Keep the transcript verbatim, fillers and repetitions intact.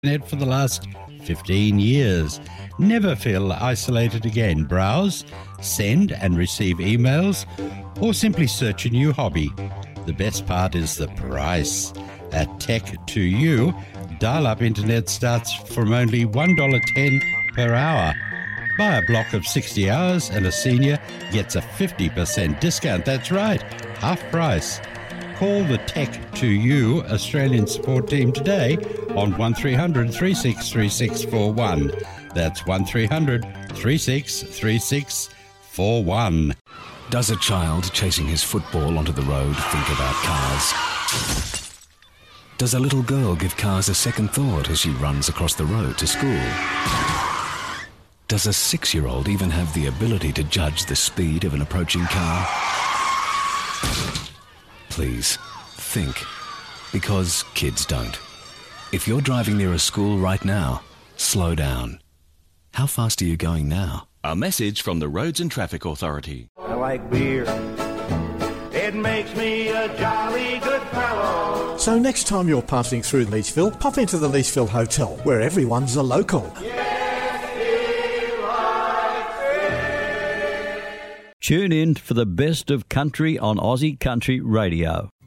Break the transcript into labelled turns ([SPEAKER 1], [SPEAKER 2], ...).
[SPEAKER 1] Net for the last fifteen years. Never feel isolated again. Browse, send and receive emails, or simply search a new hobby. The best part is the price. At Tech to You, dial-up internet starts from only one dollar ten per hour. Buy a block of sixty hours and a senior gets a fifty percent discount. That's right, half price. Call the Tech to You Australian support team today on one three hundred, three six three six four one. That's one three hundred, three six three six four one.
[SPEAKER 2] Does a child chasing his football onto the road think about cars? Does a little girl give cars a second thought as she runs across the road to school? Does a six-year-old even have the ability to judge the speed of an approaching car? Please, think. Because kids don't. If you're driving near a school right now, slow down. How fast are you going now?
[SPEAKER 3] A message from the Roads and Traffic Authority.
[SPEAKER 4] I like beer. It makes me a jolly good fellow.
[SPEAKER 5] So next time you're passing through Leachville, pop into the Leachville Hotel, where everyone's a local.
[SPEAKER 6] Tune in for the best of country on Aussie Country Radio.